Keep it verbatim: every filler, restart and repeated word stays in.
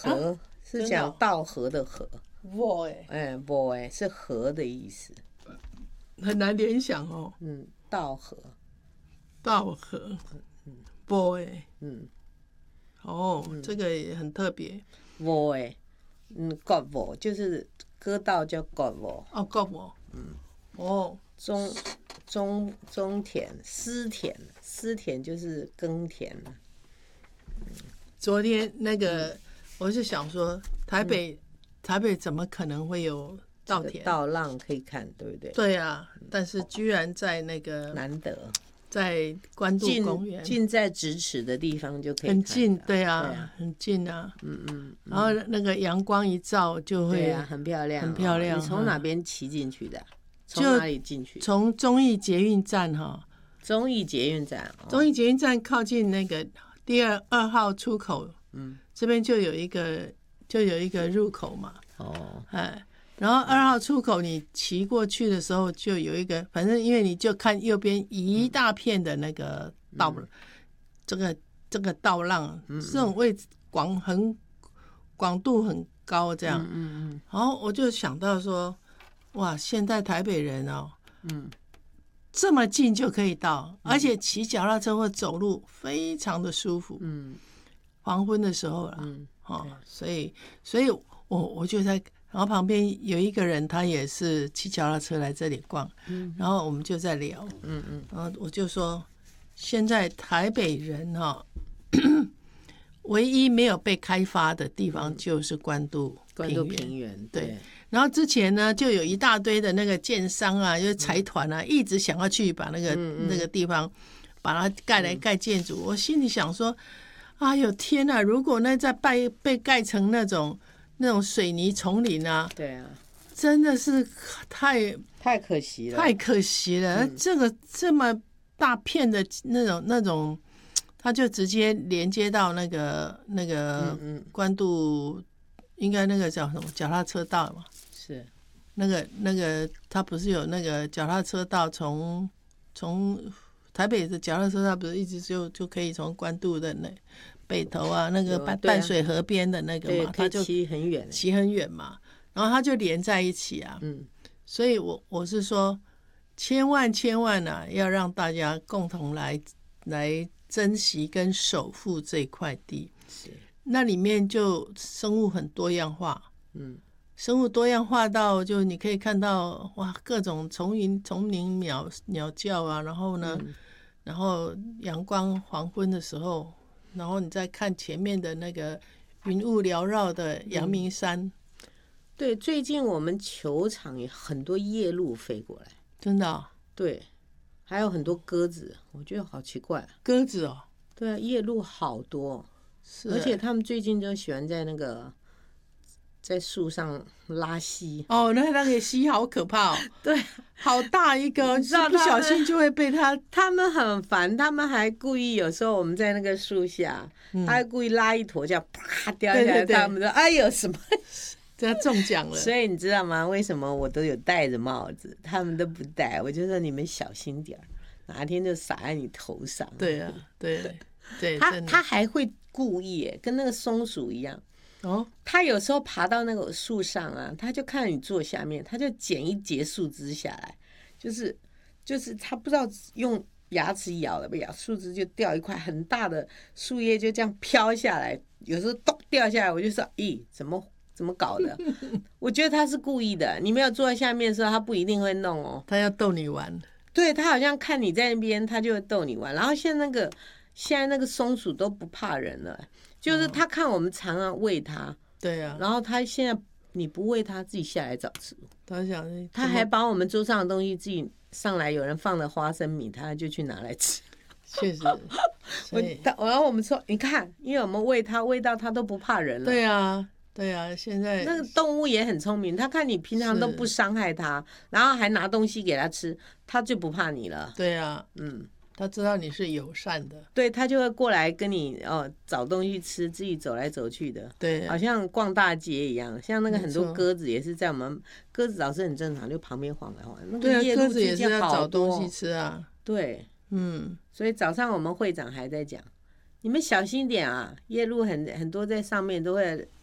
河、啊、是讲稻禾的禾。 沃哎， 哎，沃哎是禾的意思， 很难联想哦。 嗯，稻禾， 稻禾，沃哎， 嗯， 哦，嗯、这个也很特别。 沃哎，嗯，割沃就是割稻叫割沃。 哦，割沃，嗯，哦， 中中中田，私田，私田就是耕田。 昨天那个，嗯、我是想说，台北、嗯、台北怎么可能会有稻田、 稻浪可以看，对不对？ 对啊，但是居然在那个难得， 在关渡公园， 近在咫尺的地方就可以看， 很近，对啊， 对啊， 很近啊， 嗯嗯， 然后那个阳光一照就会， 对啊，很漂亮， 很漂亮。 哦、你从哪边骑进去的？从哪里进去？ 从忠义捷运站哈， 忠义捷运站， 忠、哦、义捷运站靠近那个第二二号出口，嗯，这边就有一个就有一个入口嘛，哦，哎。然后二号出口，你骑过去的时候就有一个，反正因为你就看右边一大片的那个道，嗯、这个这个道浪，嗯、这种位置广很广度很高，这样。嗯 嗯, 嗯然后我就想到说，哇，现在台北人哦，嗯，这么近就可以到，而且骑脚踏车或走路非常的舒服。嗯，黄昏的时候啦，嗯，哦，所以所以我我就在。然后旁边有一个人，他也是骑脚踏车来这里逛，嗯，然后我们就在聊，嗯嗯，然后我就说，现在台北人哈、哦，唯一没有被开发的地方就是关渡关渡平原，对。 然后之前呢，就有一大堆的那个建商啊，就是财团啊，嗯、一直想要去把那个、嗯、那个地方把它盖来盖建筑。嗯、我心里想说，哎呦天哪！如果那再被被盖成那种。那种水泥丛林啊， 对啊， 真的是太太可惜了， 太可惜了。嗯、这个这么大片的那种那种，它就直接连接到那个那个关渡，嗯嗯应该那个叫什么脚踏车道嘛？ 是， 那个那个它不是有那个脚踏车道从从台北的脚踏车道不是一直就就可以从关渡的那。北投啊，那个淡淡水河边的那个嘛， 它就骑很远， 骑很远嘛，然后它就连在一起啊。嗯，所以我我是说，千万千万啊，要让大家共同来来珍惜跟守护这块地。 是， 那里面就生物很多样化，嗯，生物多样化到就你可以看到哇，各种丛林丛林鸟鸟叫啊，然后呢，嗯、然后阳光黄昏的时候。然后你再看前面的那个云雾缭绕的阳明山、嗯， 对，最近我们球场也很多夜鹭飞过来， 真的、哦， 对，还有很多鸽子，我觉得好奇怪， 鸽子哦， 对啊，夜鹭好多， 是， 而且他们最近就喜欢在那个在树上拉稀， 哦，那那个稀好可怕哦， 对。 好大一个， 你知道不小心就会被他。 他们很烦，他们还故意有时候我们在那个树下，嗯、他还故意拉一坨，这样啪掉下来。对对对他们说：“哎呦，什么？ 这中奖了。” 所以你知道吗？为什么我都有戴着帽子，他们都不戴？我就说你们小心点儿，哪天就洒在你头上。 对啊，对对对， 他他还会故意，跟那个松鼠一样。哦，他有时候爬到那个树上啊，他就看你坐下面，他就捡一截树枝下来，就是就是他不知道用牙齿咬了不咬，树枝就掉一块很大的树叶，就这样飘下来。有时候咚掉下来，我就说：“咦，怎么怎么搞的？”我觉得他是故意的。你没有坐在下面的时候，他不一定会弄哦。 他要逗你玩。 对，他好像看你在那边，他就会逗你玩。然后现在那个现在那个松鼠都不怕人了。就是他看我们常常喂他， 对啊， 然后他现在你不喂他，自己下来找吃。 他想， 他还把我们桌上的东西自己上来，有人放的花生米，他就去拿来吃。 确实， 我然后我们说，你看，因为我们喂他，喂到他都不怕人了。 对啊，对啊，现在那个动物也很聪明，他看你平常都不伤害他，然后还拿东西给他吃，他就不怕你了。 对啊，嗯。他知道你是友善的， 对，他就会过来跟你哦找东西吃，自己走来走去的， 对， 好像逛大街一样。像那个很多鸽子也是在我们鸽子倒是很正常，就旁边晃来晃。那对啊， 鸽子也是要找东西吃啊。 对，嗯，所以早上我们会长还在讲，你们小心点啊，夜鹭很很多在上面都会